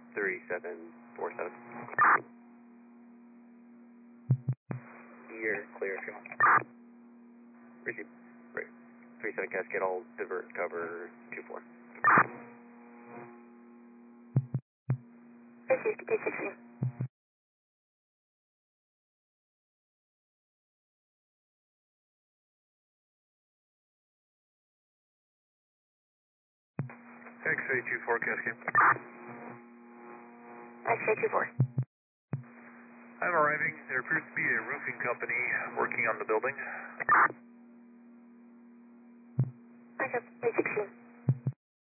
3747. You're clear if you want. Receive. Right. 37 Cascade, I'll divert cover 24. Receive 216. X-ray 24 Cascade. X-ray 24. I'm arriving. There appears to be a roofing company working on the building. Backup 316.